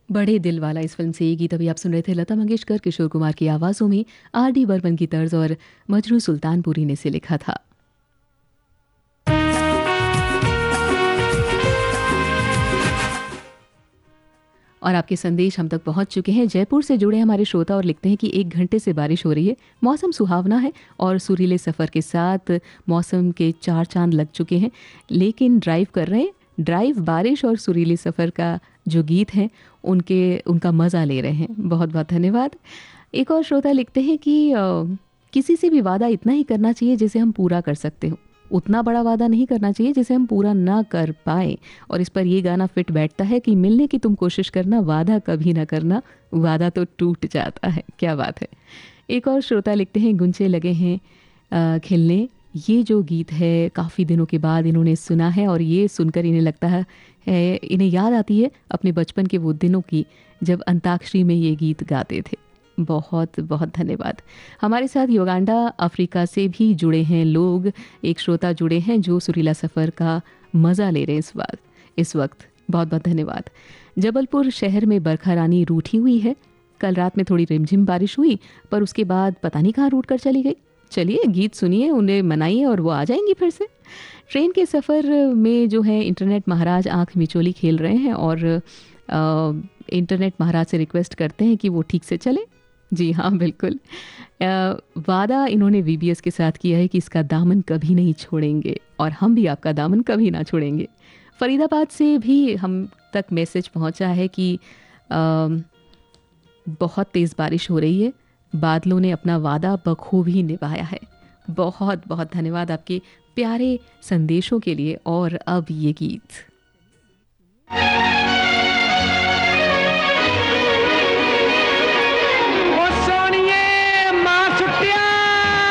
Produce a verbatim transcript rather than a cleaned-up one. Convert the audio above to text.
बड़े दिल वाला इस फिल्म से ये गीत अभी आप सुन रहे थे लता मंगेशकर, किशोर कुमार की आवाज़ों में आर डी बर्मन की तर्ज और मजरू सुल्तानपुरी ने इसे लिखा था। और आपके संदेश हम तक पहुंच चुके हैं। जयपुर से जुड़े हमारे श्रोता और लिखते हैं कि एक घंटे से बारिश हो रही है, मौसम सुहावना है और सुरीले सफ़र के साथ मौसम के चार चांद लग चुके हैं, लेकिन ड्राइव कर रहे हैं। ड्राइव बारिश और सुरीले सफ़र का जो गीत हैं उनके उनका मज़ा ले रहे हैं। बहुत बहुत धन्यवाद। एक और श्रोता लिखते हैं कि अ, किसी से भी वादा इतना ही करना चाहिए जिसे हम पूरा कर सकते हो, उतना बड़ा वादा नहीं करना चाहिए जिसे हम पूरा ना कर पाए। और इस पर ये गाना फिट बैठता है कि मिलने की तुम कोशिश करना, वादा कभी ना करना, वादा तो टूट जाता है। क्या बात है। एक और श्रोता लिखते हैं गुंचे लगे हैं अ, खिलने। ये जो गीत है काफ़ी दिनों के बाद इन्होंने सुना है और ये सुनकर इन्हें लगता है, है इन्हें याद आती है अपने बचपन के वो दिनों की जब अंताक्षरी में ये गीत गाते थे। बहुत बहुत धन्यवाद। हमारे साथ युगांडा अफ्रीका से भी जुड़े हैं लोग। एक श्रोता जुड़े हैं जो सुरीला सफ़र का मज़ा ले रहे हैं इस बात इस वक्त। बहुत बहुत धन्यवाद। जबलपुर शहर में बरखा रानी रूठी हुई है। कल रात में थोड़ी रिमझिम बारिश हुई, पर उसके बाद पता नहीं कहाँ रूठ कर चली गई। चलिए गीत सुनिए, उन्हें मनाइए और वो आ जाएंगी फिर से। ट्रेन के सफ़र में जो है इंटरनेट महाराज आंख मिचोली खेल रहे हैं और आ, इंटरनेट महाराज से रिक्वेस्ट करते हैं कि वो ठीक से चले। जी हाँ, बिल्कुल। अ, वादा इन्होंने वी बी एस के साथ किया है कि इसका दामन कभी नहीं छोड़ेंगे और हम भी आपका दामन कभी ना छोड़ेंगे। फरीदाबाद से भी हम तक मैसेज पहुंचा है कि अ, बहुत तेज़ बारिश हो रही है, बादलों ने अपना वादा बखूबी निभाया है। बहुत बहुत धन्यवाद आपके प्यारे संदेशों के लिए। और अब ये गीत